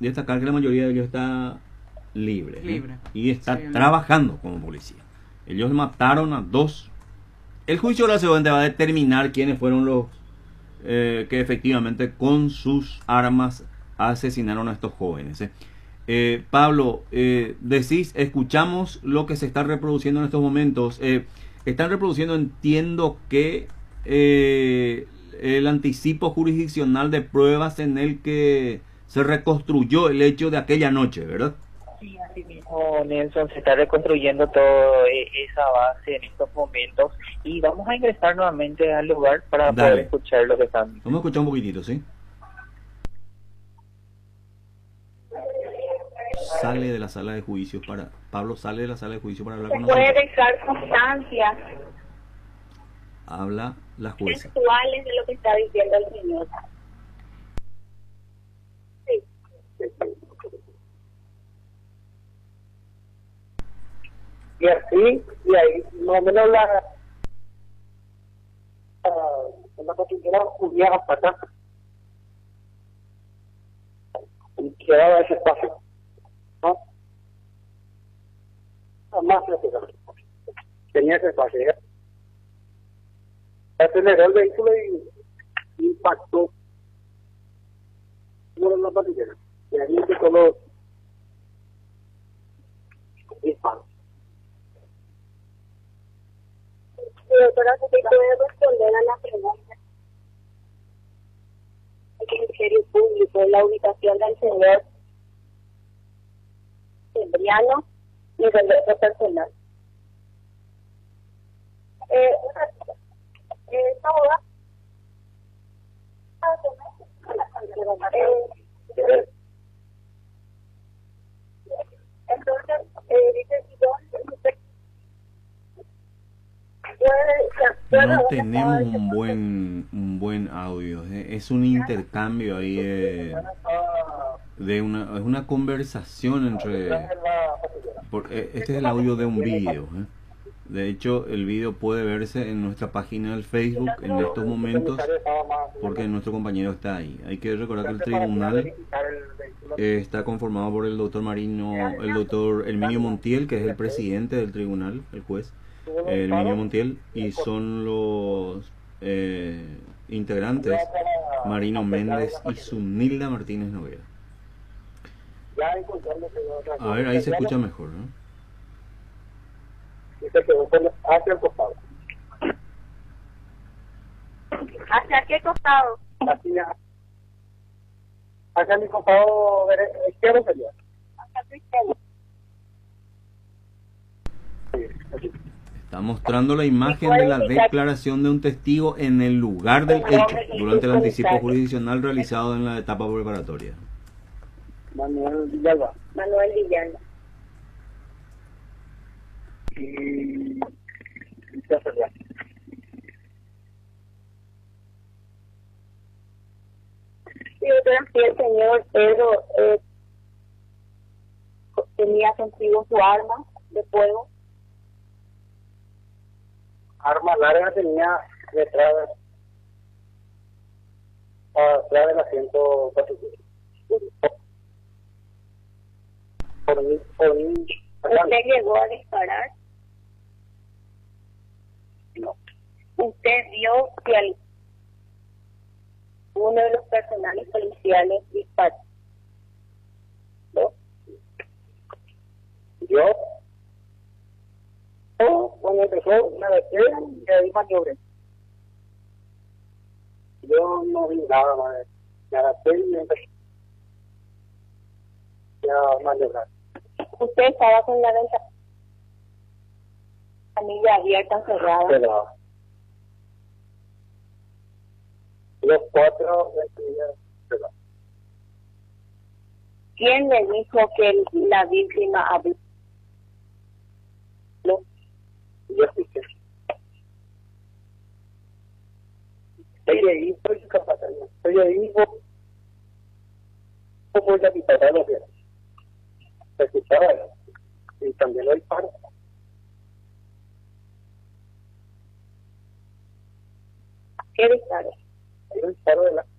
destacar que la mayoría de ellos está libre, Libre. y está Sí, trabajando como policía. Ellos mataron a 2. El juicio ahora seguramente va a determinar quiénes fueron los que efectivamente con sus armas asesinaron a estos jóvenes. Pablo, decís, escuchamos lo que se está reproduciendo en estos momentos. Están reproduciendo, entiendo que el anticipo jurisdiccional de pruebas en el que se reconstruyó el hecho de aquella noche, ¿verdad? Sí, así mismo, Nelson, se está reconstruyendo toda esa base en estos momentos y vamos a ingresar nuevamente al lugar para Dale. poder escuchar lo que están. Vamos a escuchar un poquitito, ¿sí? Sale de la sala de juicios para... Pablo sale de la sala de juicio para hablar con Se nosotros. puede dejar constancia Habla la jueza. textuales de lo que está diciendo el señor. Sí. Y así, y ahí, más o menos la cordillera subía hasta acá. Y quedaba ese espacio, ¿no? Más lateral. Tenía ese espacio. Aceleró el vehículo y impactó por la cordillera. Y ahí se coló disparos. Doctora, si te puede responder a la pregunta. El Ministerio Público, la ubicación del señor Cipriano y del resto personal. Esta boda entonces dice si No tenemos un buen audio. Es un intercambio ahí es una conversación entre... este es el audio de un vídeo. De hecho, el vídeo puede verse en nuestra página del Facebook en estos momentos, porque nuestro compañero está ahí. Hay que recordar que el tribunal está conformado por el doctor doctor Herminio Montiel, que es el presidente del tribunal, el juez Herminio Montiel, y son los integrantes Marino Méndez y Zunilda Martínez Noguera. A ver, ahí se escucha mejor, ¿no? Se quedó hacia el costado. ¿hacia qué costado? Hacia mi costado izquierdo sería. Hacia tu izquierda. Está mostrando la imagen de la declaración de un testigo en el lugar del hecho durante el anticipo jurisdiccional realizado en la etapa preparatoria. Manuel Villalba. Manuel Villalba. Y ya sería. Sí, doctora, si el señor Pedro tenía consigo su arma de fuego. Arma larga tenía detrás del asiento pasajero. ¿Usted llegó a disparar? No. ¿Usted vio que uno de los personales policiales disparó? ¿No? Yo, cuando empezó, me dejé y ahí maniobré. Yo no vi nada más. Me adapté y empecé a maniobrar. ¿Usted estaba con la ventanilla abierta, cerrada? Pero los 4 pero ¿Quién le dijo que la víctima habló? yo escuché. Estoy ahí, soy su capataz. Estoy ahí, voy a quitar a los días. Se escuchaba y también lo disparo. ¿Qué disparo? Hay un disparo de la